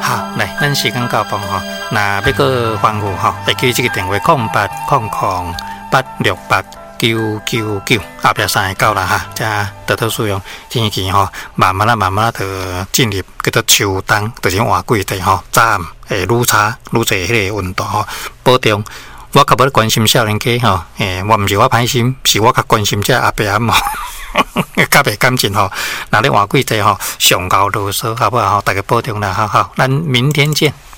好，来，咱时间到傍吼，那要个欢呼吼，会记这个电话0800868999，后壁3个9啦哈，这得到使用天气吼，慢慢就进入叫做秋冬，就是换季节吼，早暗会愈差愈侪迄个温度吼，保重。我较无关心少年家吼，我毋是我歹心，是我较关心这阿伯阿嬷，较袂感情吼。那咧换季节吼，上高啰嗦好不好？大家保重啦，好，咱明天见。